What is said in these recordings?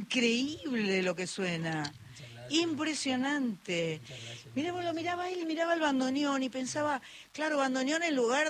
increíble lo que suena. Impresionante. Mirá, lo miraba él y miraba el bandoneón y pensaba, claro, bandoneón en lugar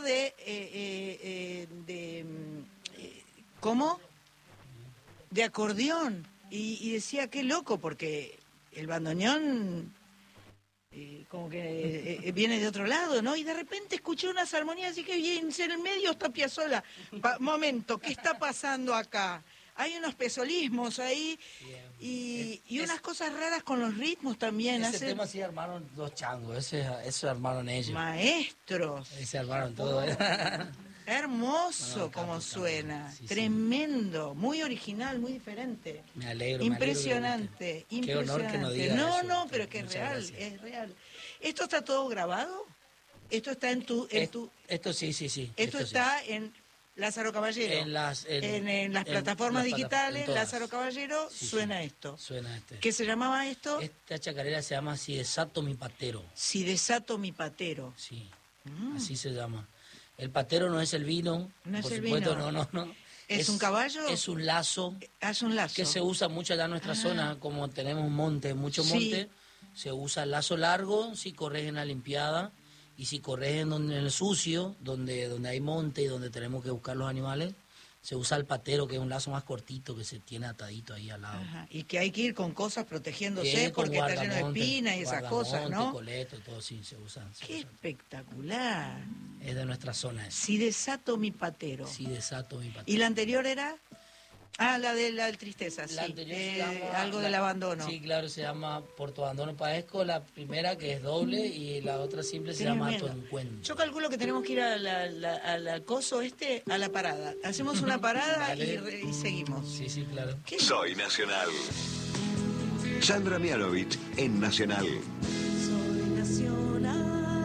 ¿cómo? De acordeón. Y decía, qué loco, porque el bandoneón como que viene de otro lado, ¿no? Y de repente escuché unas armonías así que bien, en el medio está Piazzolla. Momento, ¿qué está pasando acá? Hay unos pesolismos ahí y unas cosas raras con los ritmos también. Ese tema sí armaron dos changos, eso armaron ellos. Maestros. Se armaron todo. Hermoso como suena, sí, tremendo, sí. Muy original, muy diferente. Me alegro. Impresionante, me alegro. Qué honor que nos digas No, eso. no, pero es que es real, gracias. Es real. ¿Esto está todo grabado? ¿Esto está en tu...? Esto sí. Esto está sí. En Lázaro Caballero. En las plataformas digitales, Lázaro Caballero, sí, suena esto. Suena este. ¿Qué se llamaba esto? Esta chacarera se llama Si desato mi patero. Si desato mi patero. Sí, así se llama. El patero no es el vino, no por es el supuesto, vino. No. ¿Es un caballo? Es un lazo. Es un lazo. Que se usa mucho allá en nuestra zona, como tenemos mucho monte, se usa el lazo largo si corres en la limpiada y si corres en el sucio, donde hay monte y donde tenemos que buscar los animales, se usa el patero, que es un lazo más cortito que se tiene atadito ahí al lado. Ajá. Y que hay que ir con cosas protegiéndose porque está lleno de espinas y esas cosas, ¿no? Coleto, todo sí, se usan. ¡Qué espectacular! Es de nuestra zona eso. Si desato mi patero. Si desato mi patero. ¿Y la anterior era? Ah, la de la tristeza, la sí. Anterior se llama, algo del abandono. Sí, claro, se llama Por tu abandono padezco, la primera que es doble y la otra simple se llama A tu encuentro. Yo calculo que tenemos que ir al acoso a la parada. Hacemos una parada y seguimos. Sí, claro. Soy Nacional. Sandra Mianovich en Nacional. Soy Nacional.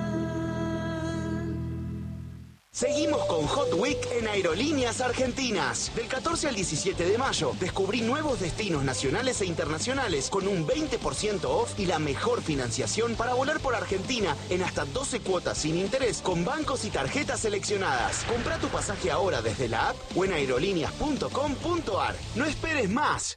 Seguimos con Hot Week en Aerolíneas Argentinas. Del 14 al 17 de mayo, descubrí nuevos destinos nacionales e internacionales con un 20% off y la mejor financiación para volar por Argentina en hasta 12 cuotas sin interés con bancos y tarjetas seleccionadas. Compra tu pasaje ahora desde la app o en aerolíneas.com.ar. No esperes más.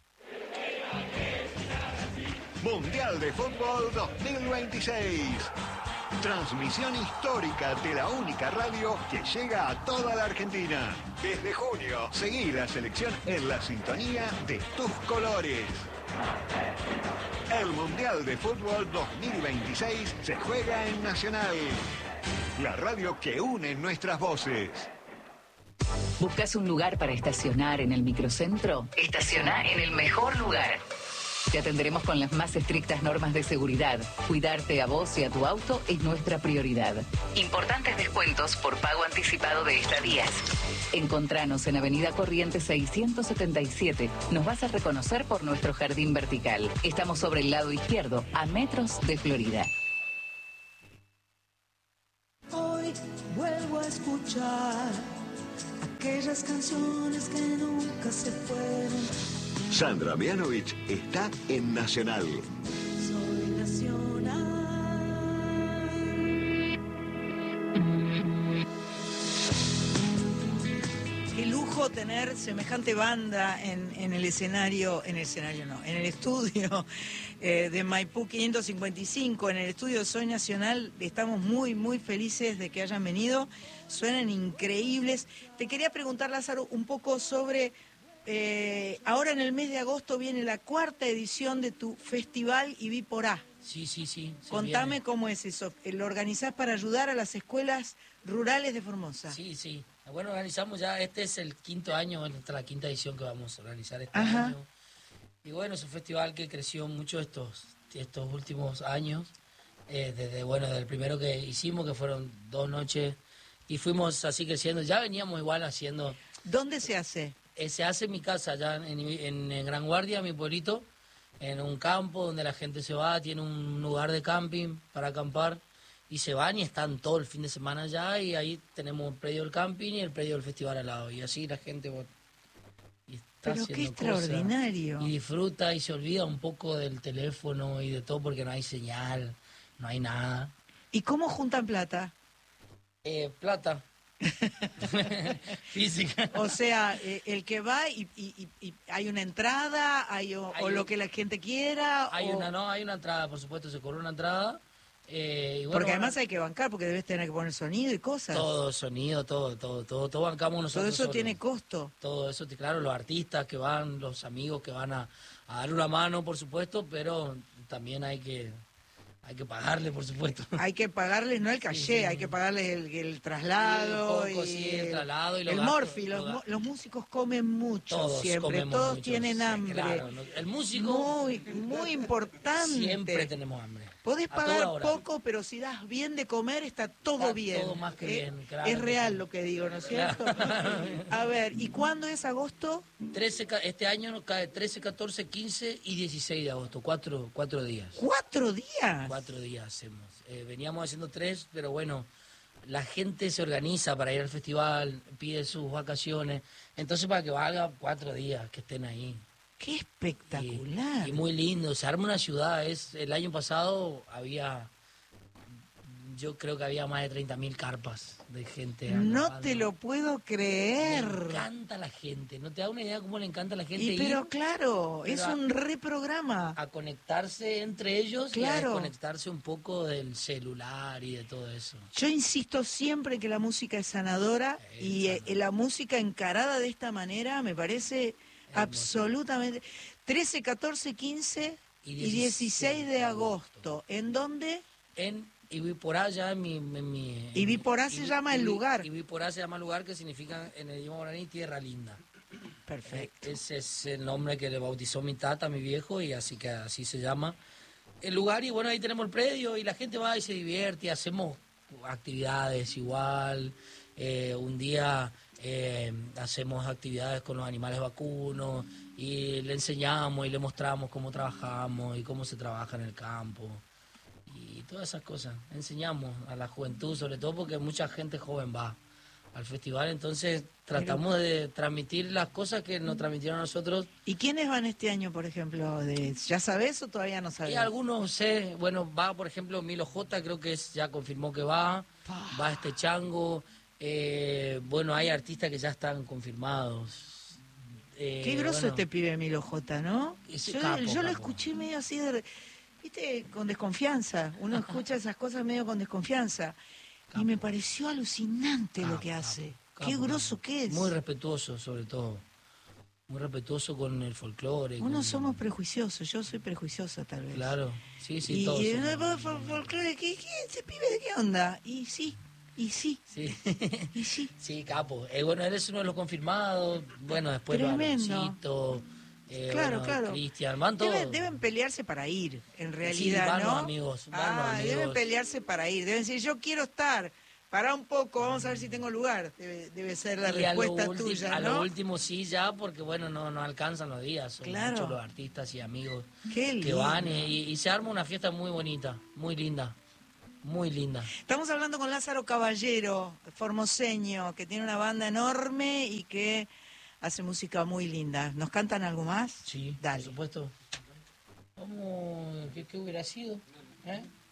Mundial de Fútbol 2026. Transmisión histórica de la única radio que llega a toda la Argentina. Desde junio, seguí la selección en la sintonía de tus colores. El Mundial de Fútbol 2026 se juega en Nacional. La radio que une nuestras voces. ¿Buscas un lugar para estacionar en el microcentro? Estaciona en el mejor lugar. Te atenderemos con las más estrictas normas de seguridad. Cuidarte a vos y a tu auto es nuestra prioridad. Importantes descuentos por pago anticipado de estadías. Encontranos en Avenida Corrientes 677. Nos vas a reconocer por nuestro jardín vertical. Estamos sobre el lado izquierdo, a metros de Florida. Hoy vuelvo a escuchar aquellas canciones que nunca se fueron. Sandra Mianovich está en Nacional. Soy Nacional. Qué lujo tener semejante banda en el estudio de Maipú 555, en el estudio de Soy Nacional. Estamos muy, muy felices de que hayan venido. Suenan increíbles. Te quería preguntar, Lázaro, un poco sobre... ahora en el mes de agosto viene la 4ª edición de tu festival y vi por A. Sí. Contame cómo es eso. ¿Lo organizás para ayudar a las escuelas rurales de Formosa? Sí. Bueno, organizamos ya, este es el 5º año, esta es la 5ª edición que vamos a organizar este año. Y bueno, es un festival que creció mucho estos últimos años. Desde el primero que hicimos, que fueron 2 noches, y fuimos así creciendo. Ya veníamos igual haciendo... ¿Dónde se hace? Se hace en mi casa, allá en Gran Guardia, mi pueblito, en un campo donde la gente se va, tiene un lugar de camping para acampar, y se van y están todo el fin de semana allá, y ahí tenemos el predio del camping y el predio del festival al lado, y así la gente y está pero haciendo qué extraordinario. Y disfruta y se olvida un poco del teléfono y de todo porque no hay señal, no hay nada. ¿Y cómo juntan plata? Plata. Física. O sea, el que va y hay una entrada, o lo que la gente quiera. Hay una entrada, por supuesto, se cobra una entrada. Y bueno, porque además hay que bancar, porque debes tener que poner sonido y cosas. Todo, sonido, todo bancamos nosotros. Todo eso solos. tiene costo. Todo eso, claro, los artistas que van, los amigos que van a dar una mano, por supuesto, pero también hay que pagarle, por supuesto. Hay que pagarles, no el caché, Sí. hay que pagarles el traslado. El traslado y los el gastos, morfi. Los músicos comen mucho todos siempre, comemos todos mucho, tienen sí, hambre. claro, el músico Muy importante. siempre tenemos hambre. Podés A toda pagar hora. poco, pero si das bien de comer, está todo Está bien. todo más que bien, claro Es que real sí. lo que digo, ¿no es cierto? Claro. A ver, ¿y cuándo es agosto? Este año nos cae 13, 14, 15 y 16 de agosto, 4 días. 4 días. 4 días hacemos. Veníamos haciendo 3, pero bueno, la gente se organiza para ir al festival, pide sus vacaciones, entonces para que valga 4 días que estén ahí. Qué espectacular. Y muy lindo, se arma una ciudad. El año pasado yo creo que había más de 30.000 carpas de gente. No acabando. te lo puedo creer. Le encanta a la gente, no te da una idea cómo le encanta a la gente Pero ir claro, pero es un reprograma. a conectarse entre ellos y a Claro. desconectarse un poco del celular y de todo eso. Yo insisto siempre que la música es sanadora y la música encarada de esta manera me parece absolutamente... 13, 14, 15 y 16 de agosto. ¿En dónde? En Ibiporá, ya en mi Ibiporá se llama el lugar. Ibiporá se llama el lugar, que significa en el idioma guaraní tierra linda. Perfecto. Ese es el nombre que le bautizó mi tata, mi viejo, y así se llama el lugar. Y bueno, ahí tenemos el predio y la gente va y se divierte, y hacemos actividades igual. Un día hacemos actividades con los animales vacunos y le enseñamos y le mostramos cómo trabajamos y cómo se trabaja en el campo. Y todas esas cosas. Enseñamos a la juventud, sobre todo porque mucha gente joven va al festival, entonces tratamos de transmitir las cosas que nos transmitieron a nosotros. ¿Y quiénes van este año, por ejemplo? ¿Ya sabes o todavía no sabes? Y algunos sé, bueno, va por ejemplo Milo J, creo que ya confirmó que va este Chango, bueno, hay artistas que ya están confirmados. Qué groso bueno, este pibe Milo J, ¿no? Ese Yo capo, lo capo. escuché medio así viste, con desconfianza. Uno escucha esas cosas medio con desconfianza. Y me pareció alucinante lo que hace. Qué groso que es. Muy respetuoso, sobre todo. Muy respetuoso con el folclore. Uno somos prejuiciosos, yo soy prejuiciosa tal vez. Claro, sí, Y todos somos. folclore, ¿qué ese pibe de qué onda? Y sí. Sí. Y sí. Sí, capo. Bueno, él es uno de los confirmados. Bueno, después Tremendo. Varoncito, Claro, bueno, claro. Cristian, van todos. Deben pelearse para ir, en Sí, realidad, van ¿no? los amigos, van los amigos. Deben pelearse para ir. Deben decir, yo quiero estar. Pará un poco, vamos a ver si tengo lugar. Debe ser la Y a lo respuesta último- tuya, A ¿no? lo último sí ya, porque bueno, no alcanzan los días. Son Claro. muchos los artistas y amigos Qué que lindo. van y se arma una fiesta muy bonita, muy linda, muy linda. Estamos hablando con Lázaro Caballero, formoseño, que tiene una banda enorme y que hace música muy linda. ¿Nos cantan algo más? Sí, Dale. por supuesto. ¿Qué hubiera sido? ¿Eh?